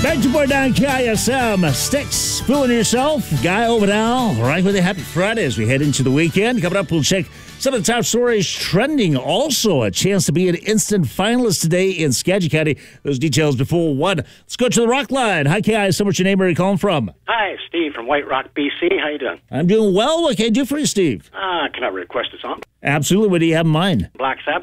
94.9 KISM. Sticks, fooling yourself. Guy over now. Right with a happy Friday as we head into the weekend. Coming up, we'll check some of the top stories trending. Also, a chance to be an instant finalist today in Skagit County. Those details before 1. Let's go to the Rock Line. Hi, KISM. What's your name? Where are you calling from? Hi, Steve from White Rock, BC. How you doing? I'm doing well. What can I do for you, Steve? Can I request a song? Absolutely. What do you have in mind? Black Sabbath.